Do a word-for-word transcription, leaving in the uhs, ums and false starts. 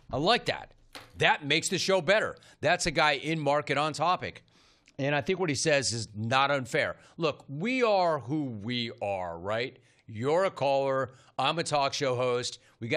I like that. That makes the show better. That's a guy in market on topic. And I think what he says is not unfair. Look, we are who we are, right? You're a caller. I'm a talk show host. We got